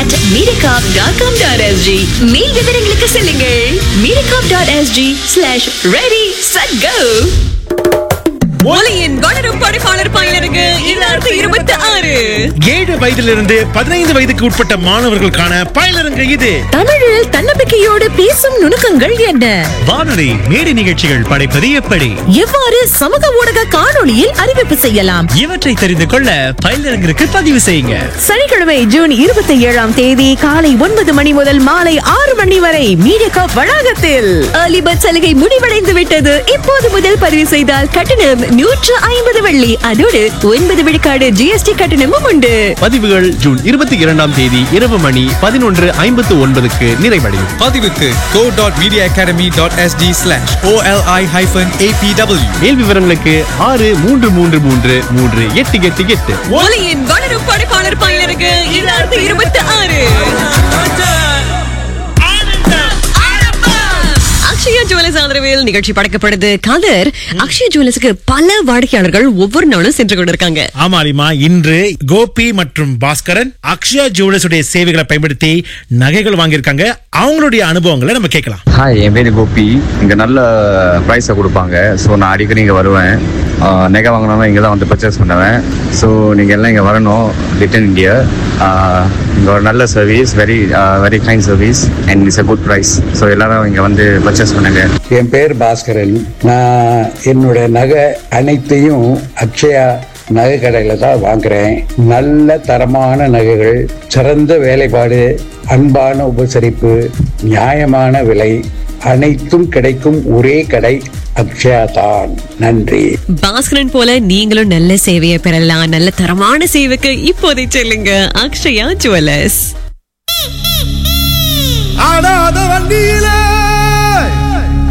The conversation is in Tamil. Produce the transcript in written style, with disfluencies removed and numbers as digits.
@mediacorp.com.sg. மேல் விவரங்களுக்கு செல்லுங்கள். mediacorp.sg/ready-set-go. ஒலியின் வளரும் படைப்பாளர் பயிலரங்கு 2026. 7 வயதிலிருந்து 15 வயதுக்கு உட்பட்ட மாணவர்களுக்கான பயிலரங்கு இது. தமிழில் தன்னம்பிக்கையோடு பேசும் நுணுக்கங்கள் என்ன? வானொலி மேடை நிகழ்ச்சிகள் படைப்பது எப்படி? எவ்வாறு சமூக ஊடக காணொளியில் அறிவிப்பு செய்யலாம்? இவற்றை தெரிந்து கொள்ள பயிலரங்கிற்கு பதிவு செய்யுங்க. சனிக்கிழமை ஜூன் 27ஆம் தேதி காலை 9 மணி முதல் மாலை 6 மணி வரை மீடியாகாப் வளாகத்தில். ஏர்லி பர்த் சலுகை முடிவடைந்து விட்டது. இப்போது முதல் பதிவு செய்தால் கட்டணம் 150 வெள்ளி. அதோடு 9 விழுக்காடு ஜிஎஸ்டி கட்டணமும் உண்டு. பதிவுகள் ஜூன் 22ஆம் தேதி இரவு மணி 11:59 நிறைவடையும். பதிவுக்கு go.mediaacademy.sg/oli-apw. மேல் விவரங்களுக்கு 63333888. ஒலியின் வளரும் படைப்பாளர் பயிலரங்கு 2026. அக்ஷயா ஜுவல்லர்ஸ் ஆதரவில் நிகழ்ச்சி படைக்கப்படுது. காதர், அக்ஷயா ஜுவல்லர்ஸ்க்கு பல வாடிக்கையாளர்கள் ஒவ்வொரு நாளும் சென்று கொண்டிருக்காங்க. ஆமாலிமா, இன்று கோபி மற்றும் பாஸ்கரன் அக்ஷயா ஜுவல்லர்ஸ் உடைய சேவைகளை பயன்படுத்தி நகைகள் வாங்கியிருக்காங்க. அவங்களுடைய அனுபவங்களை நம்ம கேட்கலாம். ஹாய், என் பேர் கோபி. இங்கே நல்ல ப்ரைஸை கொடுப்பாங்க. ஸோ நான் அடிக்கடி இங்கே வருவேன். நகை வாங்கினாலும் இங்கே தான் வந்து பர்ச்சேஸ் பண்ணுவேன். ஸோ நீங்கள் எல்லாம் இங்கே வரணும். ரிட்டன் இந்தியா இங்கே ஒரு நல்ல service, very kind service and it's a good price. So எல்லாரும் இங்கே வந்து பர்ச்சேஸ் பண்ணுங்க. என் பேர் பாஸ்கரன். நான் என்னுடைய நகை அனைத்தையும் அக்ஷயா நகை கடையில தான் வாங்குறேன். நல்ல தரமான நகைகள், சிறந்த வேலைப்பாடு, அன்பான உபசரிப்பு, நியாயமான விலை, அனைத்தும் கிடைக்கும் ஒரே கடை அக்ஷயா தான். நன்றி. பாஸ்கரன் போல நீங்களும் நல்ல சேவையை பெறலாம். நல்ல தரமான சேவைக்கு இப்போதை செல்லுங்க அக்ஷயா ஜுவல்லர்ஸ்.